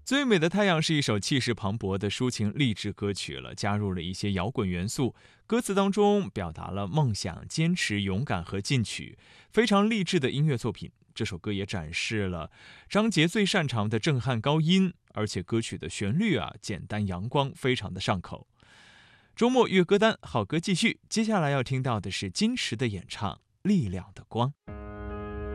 最美的太阳是一首气势磅礴的抒情励志歌曲了，加入了一些摇滚元素，歌词当中表达了梦想、坚持、勇敢和进取，非常励志的音乐作品。这首歌也展示了张杰最擅长的震撼高音，而且歌曲的旋律简单阳光，非常的上口。周末乐歌单，好歌继续，接下来要听到的是金池的演唱《力量的光》。